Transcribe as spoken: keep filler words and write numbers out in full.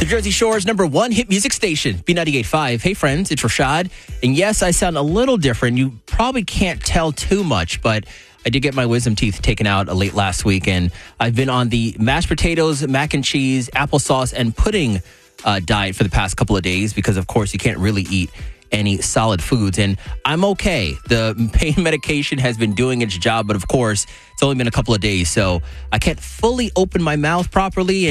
The Jersey Shore's number one hit music station, B ninety-eight point five. Hey, friends, it's Rashad. And yes, I sound a little different. You probably can't tell too much, but I did get my wisdom teeth taken out late last week, and I've been on the mashed potatoes, mac and cheese, applesauce, and pudding uh, diet for the past couple of days because, of course, you can't really eat any solid foods. And I'm okay. The pain medication has been doing its job, but, of course, it's only been a couple of days, so I can't fully open my mouth properly.